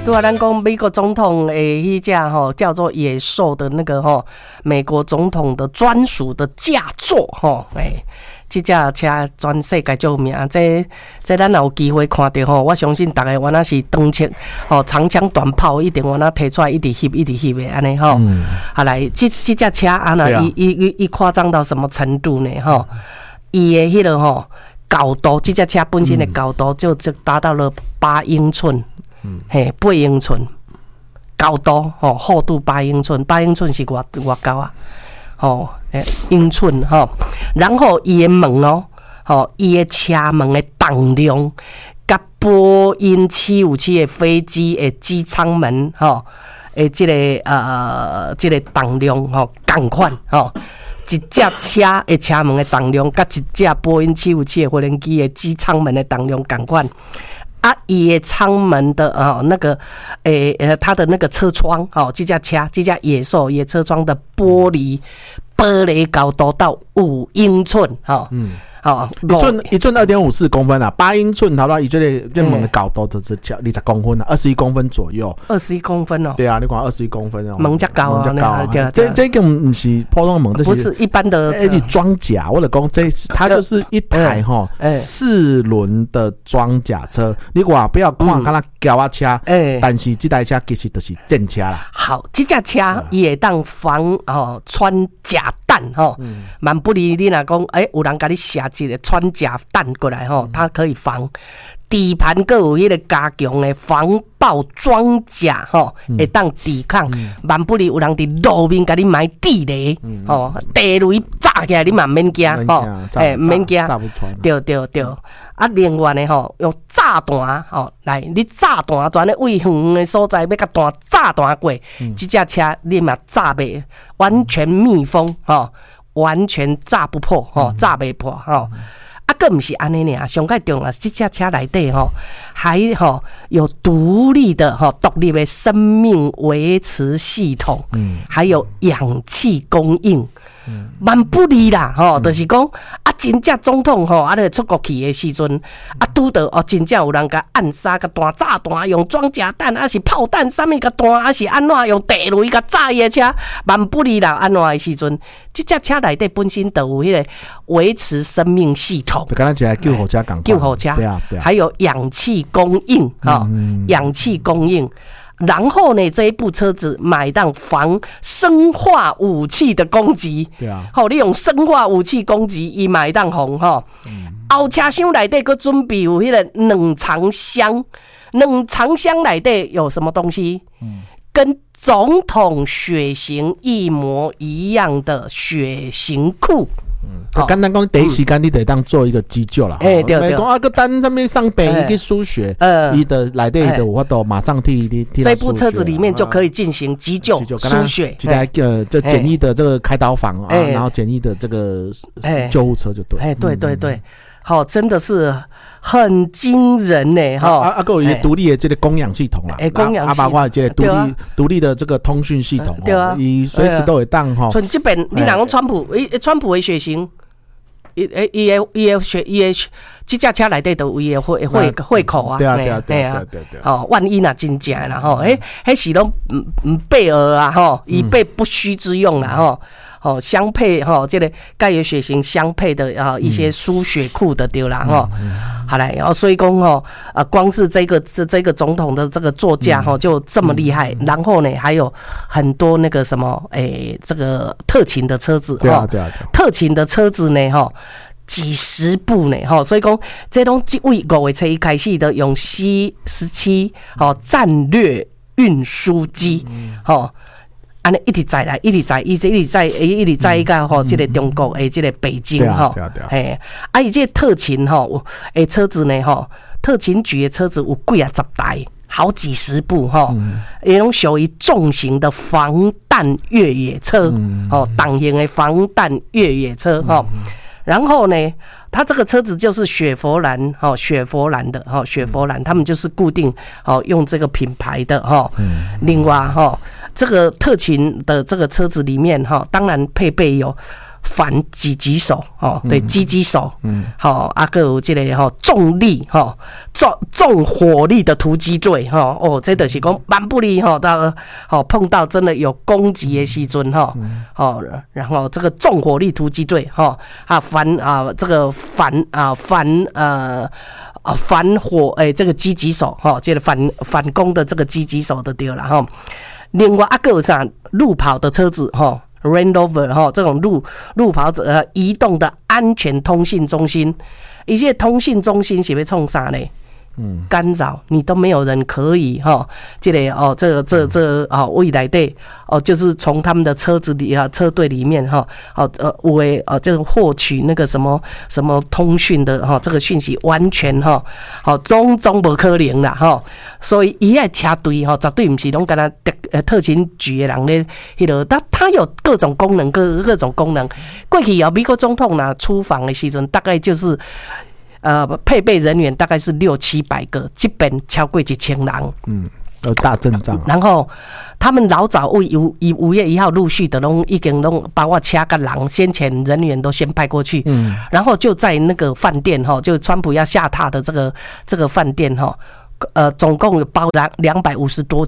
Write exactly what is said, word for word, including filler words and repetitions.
对啊，咱讲美国总统诶，迄架吼叫做野兽的那个吼，美国总统的专属的驾座吼，诶，这架车全世界最有名。这这咱有机会看到吼，我相信大家原来是长枪吼，长枪短炮一定原来提出来一直翕一直翕的安尼吼。嗯。好来，这这架车啊，那伊伊伊伊夸张到什么程度呢？吼，伊的迄个吼高度，这架车本身的高度就就达到了八英寸。嗯，嘿，八英寸高度吼，厚度八英寸，八英寸是偌偌高啊？吼，诶，英寸吼，然后伊的门哦，吼，伊的车门的重量，甲波音七五七的飞机的机舱门吼，诶，这个呃，这个重量吼，同款吼。一架车的车门的重量，甲一架波音七五七的飞行机的机舱门的重量同款。啊，伊的舱门的哦，那个诶呃，它的那个车窗哦，这架车这架野兽野车窗的玻璃玻璃高度到五英寸哦，嗯，哦， 一寸一寸二点五四公分啊，八英寸，头到伊这个这门的高度就是二十公分啊，二十一公分左右， 二十一公分哦， 对啊，你看二十一公分哦， 门较高啊， 门较高啊，这这个不是普通的门，这不是一般的， 这是装甲，我的讲这它就是一台哈四轮的装甲车。你话不要看，看它轿仔车，欸、但是这台车其实就是战车啦。 好，这架车伊会当防哦穿甲弹吼，万不离你若讲，哎、欸，有人甲你射一个穿甲弹过来吼，它可以防。底盘各有迄个加强的防爆装甲吼，会当抵抗。万不离有人伫路面甲你埋地雷，吼，地雷炸起来你嘛免惊吼，哎，免惊，对对对。啊，另外呢吼，用炸弹吼来，你炸弹全咧位远的所在要甲弹炸弹过，这架车你嘛炸袂，完全密封吼，完全炸不破吼，炸袂破吼。啊，更不是安尼呢，上盖重要，这架车内底吼，还吼有独立的吼独立的生命维持系统，嗯，还有氧气供应。万不利啦，吼、嗯，就是讲啊，真正总统吼，啊，咧出国去的时阵，啊，拄到哦，真正有人甲暗杀、甲弹炸弹，用装甲弹，啊是炮弹，啥物甲弹，啊是安怎用地雷甲炸伊的车，万不利啦，安怎的时阵，这架车内底本身就有迄个维持生命系统， 就刚才讲救护车讲， 救护车，对啊，对啊，还有氧气供应，哈、哦，嗯、氧气供应。然后呢，这一部车子买当防生化武器的攻击，对啊，好，你用生化武器攻击，伊买当红哈。后车厢内底佫准备有迄个冷藏箱，冷藏箱内底有什么东西？嗯，跟总统血型一模一样的血型库。 嗯，简单讲，第一时间你得当做一个急救啦。哎、欸，对对。讲啊，个单上面上北一个输血，呃，伊的来对的，我都马上替替。 这部车子里面就可以进行急救、输血。 这台呃，这简易的这个开刀房啊，然后简易的这个救护车就对。 哎，对对对，好，真的是很惊人呢，哈。 啊啊，个有一个独立的这个供氧系统啦， 哎，供氧系统，啊， 包括这个独立独立的这个通讯系统，对啊，伊随时都会当哈。 从这边，你若讲川普，伊川普的血型。伊诶，伊诶，伊诶血，伊诶，这架车内底都有伊诶血血血口啊， 对啊，对啊，对啊，对对。 哦，万一若真正啦吼，诶，迄是拢嗯嗯备而啊吼，以备不虚之用啦吼。哦，相配哈，这个钙油血型相配的啊一些输血库的对啦哈，好来，然后所以讲哈，呃，光是这个这这个总统的这个座驾哈就这么厉害，然后呢还有很多那个什么诶，这个特勤的车子哈，特勤的车子呢哈。几十部呢，哈，所以讲这种为五月初一开始的用 C 十七哦战略运输机，哈。安尼一直载来，一直载，一直一直载，一直载到吼，这个中国诶，这个北京吼，嘿，啊，伊这个特勤吼，诶，车子呢吼，特勤局的车子有几啊十台，好几十部吼，伊拢属于重型的防弹越野车，吼，党型的防弹越野车吼，然后呢，它这个车子就是雪佛兰，哈，雪佛兰的，哈，雪佛兰，他们就是固定，哦，用这个品牌的，哈，另外，哈。这个特勤的这个车子里面哈，当然配备有反狙击手哦，对，狙击手，嗯，好，啊个有这个吼重力吼重重火力的突击队吼，哦，这就是讲蛮不利吼，到好碰到真的有攻击的时阵吼，哦，然后这个重火力突击队吼啊反啊这个反啊反呃啊反火诶、欸、这个狙击手吼，这个反反攻的这个狙击手的对了吼。另外啊个有啥路跑的车子吼。Range Rover 哈，这种路路跑者呃移动的安全通信中心，一些通信中心是要创啥呢？嗯，干扰你都没有人可以哈，这个哦，这个这这哦，未来的哦，就是从他们的车子里啊，车队里面哈，哦呃，为哦，这个获取那个什么什么通讯的哈，这个讯息完全哈，好种种不可能啦哈，所以伊个车队哈，绝对不是拢跟他特呃特勤局的人咧，迄个，它它有各种功能，各各种功能。过去有美国总统呐出访的时阵，大概就是。呃，配备人员大概是六七百个，这边超过一千人。 嗯，有大阵仗、啊。 然后他们老早为五以五月一号陆续的拢已经拢包括车跟人，先前人员都先派过去。嗯，然后就在那个饭店哈，就川普要下榻的这个这个饭店哈，呃，总共有包两两百五十多